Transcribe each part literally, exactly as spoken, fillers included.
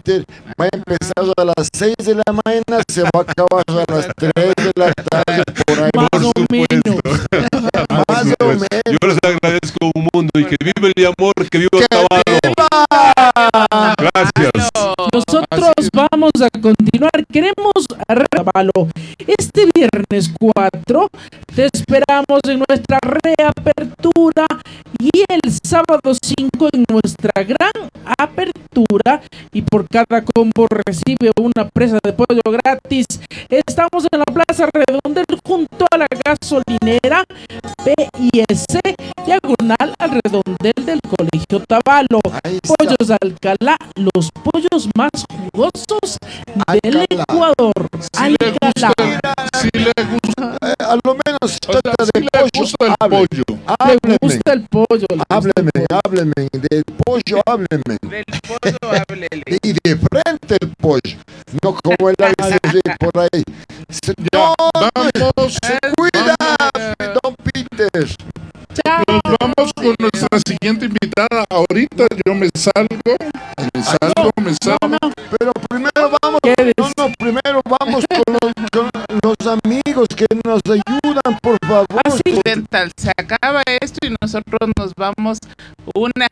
Peter, va a empezar a las seis de la mañana, se va a acabar a las tres de la tarde, por ahí. Más Por o menos. Más o menos. Yo les agradezco un mundo y que vive el amor, que viva ¡Que Otavalo. viva! Gracias. Nosotros vamos a continuar. Queremos Otavalo. Este viernes cuatro te esperamos en nuestra reapertura y el sábado cinco en nuestra gran apertura, y por cada combo recibe una presa de pollo gratis. Estamos en la Plaza Redondel junto a la gasolinera P I S, diagonal al redondel del Colegio Otavalo. Pollos Alcalá, los pollos más jugosos del Alcalá. Ecuador. Si le Alcalá. gusta, si le gusta, Eh, a lo menos o sea, trata si de le pollo. gusta el hable. pollo. Le Hábleme, gusta el pollo. le gusta el hábleme, pollo. hábleme. Del pollo, hábleme. Del pollo, háblele. Y de frente el pollo. No como el aviso de por ahí. Se- Ya, no, vamos, cuida, vamos, don Peter. Chao. nos vamos con nuestra siguiente invitada. Ahorita yo me salgo, me salgo, me salgo. Pero primero vamos, ¿Qué no, no, primero vamos con los, con los amigos que nos ayudan, por favor. Así dental, se acaba esto y nosotros nos vamos una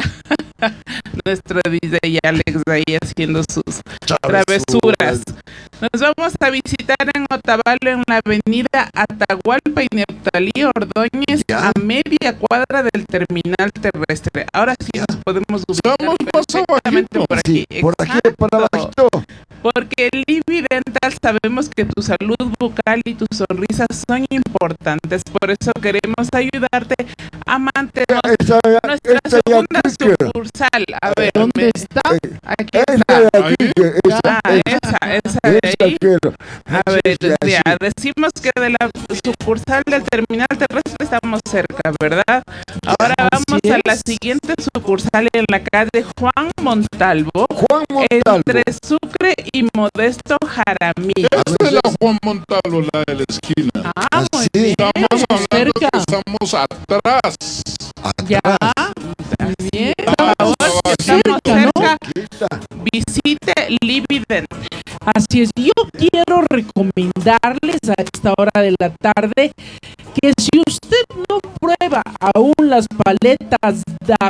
nuestro D J Alex ahí haciendo sus travesuras. Nos vamos a visitar en Otavalo, en la avenida Atahualpa y Neftalí Ordóñez, Ya. a media cuadra del terminal terrestre. Ahora sí nos podemos ubicar Estamos más perfectamente abajito. por aquí. Sí, por aquí, por Exacto. abajito. Porque el Livi Dental sabemos que tu salud bucal y tu sonrisa son importantes. Por eso queremos ayudarte a mantener Esta, nuestra esta de segunda aquí, que- sucursal. A ver, ¿Dónde me- está? aquí esta está. de aquí, que- esa, Ah, esa, esa de esa ahí. quiero. A Así, ver, así. ya, decimos que de la sucursal del terminal terrestre estamos cerca, ¿verdad? Ahora Así vamos a la es. siguiente sucursal en la calle Juan Montalvo, Juan Montalvo. entre Sucre y Modesto Jaramillo. Esta es la Juan Montalvo, la de la esquina. Ah, muy Así. bien. Estamos hablando cerca. que estamos atrás. Ya. Muy bien. Vamos Por favor, abajito. estamos Cerca, ¿no? cerca. Quita. Visite Lividen. Así es, yo quiero recomendarles a esta hora de la tarde que si usted no prueba aún las paletas Da